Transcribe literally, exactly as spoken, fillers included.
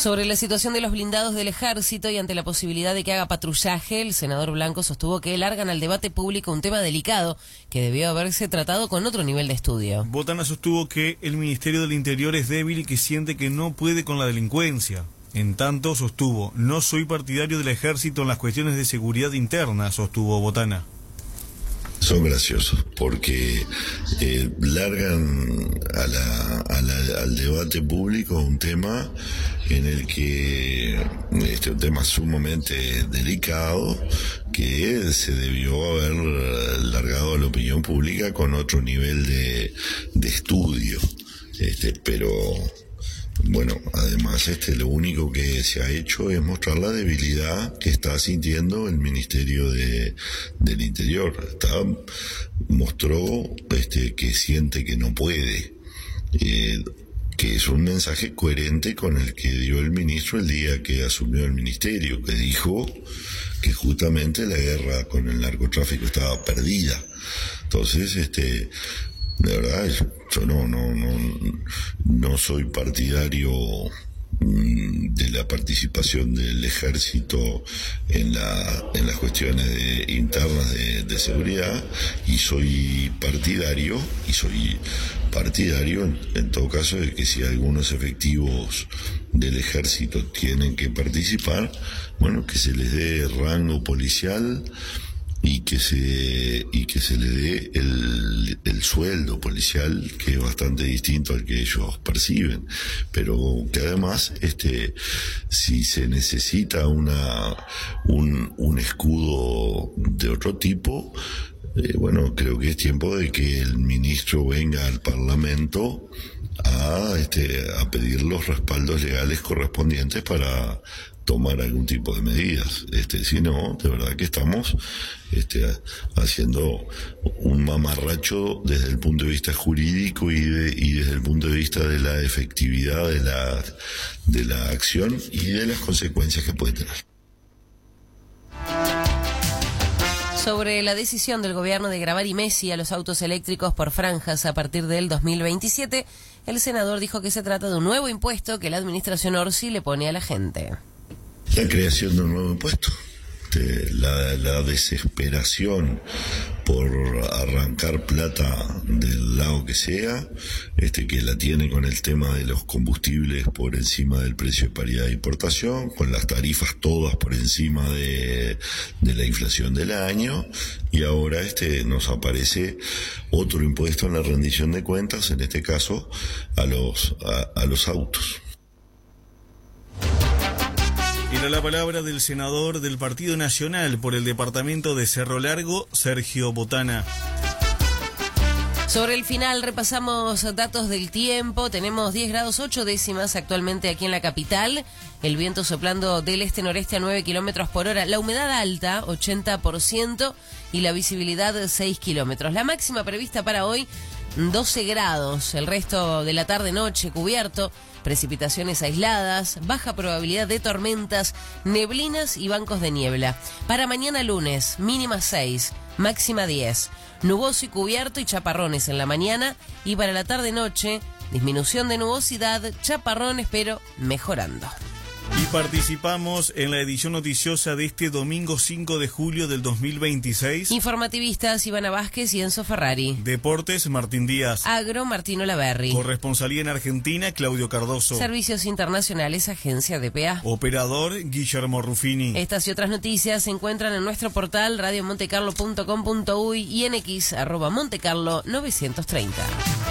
Sobre la situación de los blindados del ejército y ante la posibilidad de que haga patrullaje, el senador Blanco sostuvo que largan al debate público un tema delicado que debió haberse tratado con otro nivel de estudio. Botana sostuvo que el Ministerio del Interior es débil y que siente que no puede con la delincuencia. En tanto, sostuvo, no soy partidario del ejército en las cuestiones de seguridad interna, sostuvo Botana. Son graciosos porque eh, largan a la, a la, al debate público un tema en el que este un tema sumamente delicado que se debió haber largado a la opinión pública con otro nivel de, de estudio, este, pero bueno, además este lo único que se ha hecho es mostrar la debilidad que está sintiendo el Ministerio de, del Interior. Está, mostró este que siente que no puede, eh, que es un mensaje coherente con el que dio el ministro el día que asumió el ministerio, que dijo que justamente la guerra con el narcotráfico estaba perdida. Entonces, este de verdad, yo no, no, no, no soy partidario de la participación del ejército en la en las cuestiones de, internas de, de seguridad, y soy partidario y soy partidario en, en todo caso de que si algunos efectivos del ejército tienen que participar, bueno, que se les dé rango policial y que se y que se le dé el, el sueldo policial, que es bastante distinto al que ellos perciben, pero que además este si se necesita una un, un escudo de otro tipo, eh, bueno, creo que es tiempo de que el ministro venga al Parlamento a este a pedir los respaldos legales correspondientes para tomar algún tipo de medidas. Este, si no, de verdad que estamos este, haciendo un mamarracho desde el punto de vista jurídico y, de, y desde el punto de vista de la efectividad de la, de la acción y de las consecuencias que puede tener. Sobre la decisión del gobierno de grabar IMESI a los autos eléctricos por franjas a partir del dos mil veintisiete, el senador dijo que se trata de un nuevo impuesto que la administración Orsi le pone a la gente. La creación de un nuevo impuesto, de la, la desesperación por arrancar plata del lado que sea, este que la tiene con el tema de los combustibles por encima del precio de paridad de importación, con las tarifas todas por encima de, de la inflación del año, y ahora este nos aparece otro impuesto en la rendición de cuentas, en este caso a los a, a los autos. Era la palabra del senador del Partido Nacional por el departamento de Cerro Largo, Sergio Botana. Sobre el final repasamos datos del tiempo. Tenemos diez grados ocho décimas actualmente aquí en la capital. El viento soplando del este-noreste a nueve kilómetros por hora. La humedad alta, ochenta por ciento. Y la visibilidad, seis kilómetros. La máxima prevista para hoy, doce grados. El resto de la tarde-noche cubierto. Precipitaciones aisladas, baja probabilidad de tormentas, neblinas y bancos de niebla. Para mañana lunes, mínima seis, máxima diez. Nuboso y cubierto y chaparrones en la mañana. Y para la tarde-noche, disminución de nubosidad, chaparrones pero mejorando. Y participamos en la edición noticiosa de este domingo cinco de julio del dos mil veintiséis. Informativistas Ivana Vázquez y Enzo Ferrari. Deportes Martín Díaz. Agro Martino Laverri. Corresponsalía en Argentina Claudio Cardoso. Servicios Internacionales Agencia D P A. Operador Guillermo Ruffini. Estas y otras noticias se encuentran en nuestro portal radio montecarlo punto com punto uy y en X arroba montecarlo novecientos treinta.